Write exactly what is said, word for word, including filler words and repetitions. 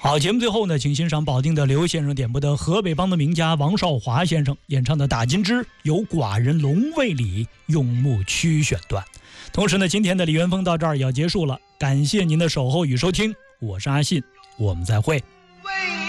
好，节目最后呢，请欣赏保定的刘先生点播的河北梆的名家王少华先生演唱的《打金枝》，由寡人龙卫里用木曲选段。同时呢，今天的李元峰到这儿也要结束了，感谢您的守候与收听，我是阿信，我们再会。 为